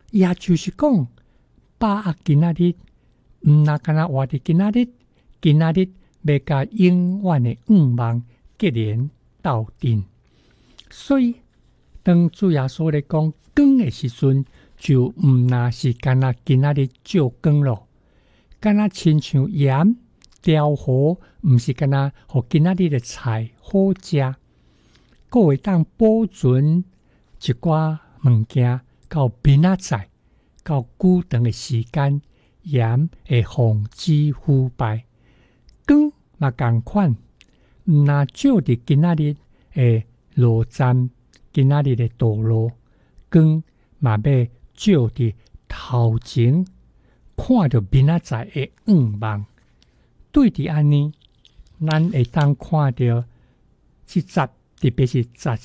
也就是讲，把握今仔日，毋那干那活伫今仔日，今仔日要甲永远的愿望结连到阵。所以，当主耶稣咧讲光的时阵，就毋那是干那今仔日照光咯，干那亲像盐调和，毋是干那互今仔日的菜好食，佫会当保存一寡物件到明仔载，到久长的时间，盐会防止腐败。光嘛共款，毋那照伫今仔日的路站，今仔日的道路，光嘛要照伫头前，看到明仔载的愿望。对伫安尼，咱会当看到即节，特别是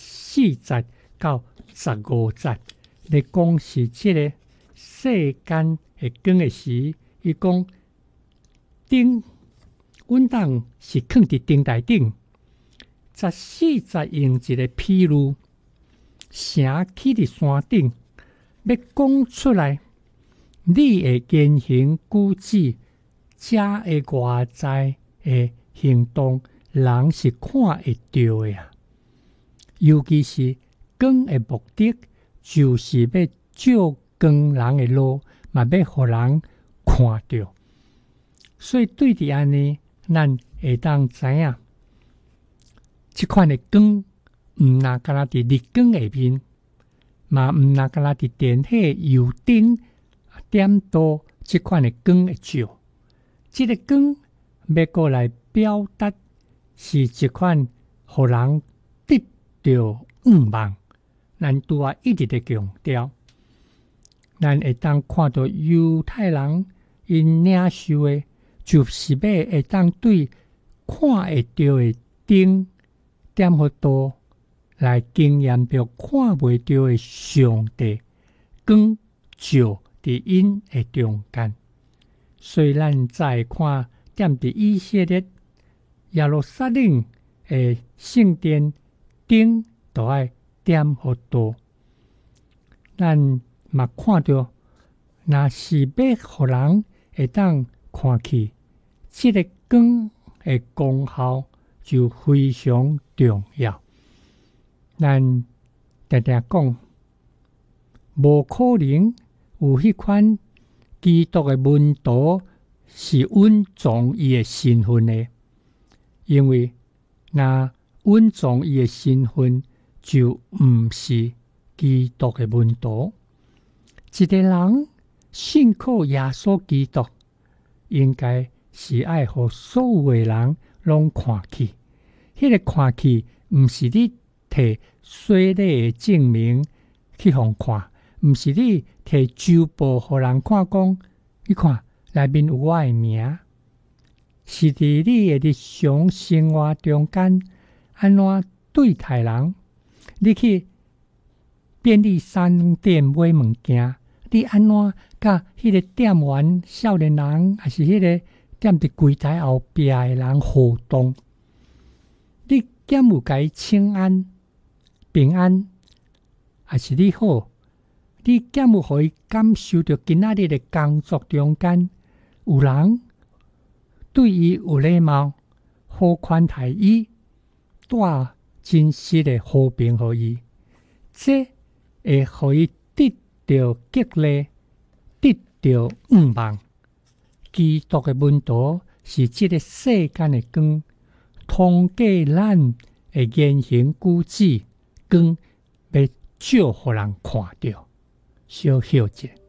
14节到15节，咧讲是即个世间会光的时，伊讲灯，阮当是放伫灯台顶。14节用一个譬喻，城起伫山顶，要讲出来，你会言行举止，遮的外在的行动，人是看会到的啊。尤其是光的目的，就是要照光人的路，嘛要互人看到。所以对伫安尼，咱会当知影，即款的光，毋那干那伫日光下面，嘛毋那干那伫电器油灯点到即款的光会照。即个光要过来表达，是一款互人得到愿望。咱拄啊一直在强调，咱会当看到犹太人因领受的，就是要会当对看会到的灯点互多来经验到看袂到的上帝光照伫因的中间。所以咱再看点伫以色列耶路撒冷的圣殿灯，都爱点互多。咱嘛看到，若是要互人会当看去，这个光的功效就非常重要。咱常常讲，无可能有迄款基督的门徒是稳重伊的身份的，因为若稳重伊的身份，就毋是基督的门徒。一个人信靠耶稣基督，应该是爱互所有的人拢看去。迄个看去，毋是你摕水礼的证明去互看，毋是你摕周报互人看讲，你看内面有我的名，是伫你的日常生活中间安怎对待人。你去便利商店买物件，你安怎甲迄个店员少年人，还是迄个踮伫柜台后壁的人互动？你敢有甲伊请安、平安，还是你好？你敢有互伊感受到今仔日的工作中间有人对伊有礼貌、好款待伊，带真实的和平互伊？这会互伊得到激励，得到愿望。基督的门徒是这个世间的光，通过咱的言行举止，光要照互人看到。小休者。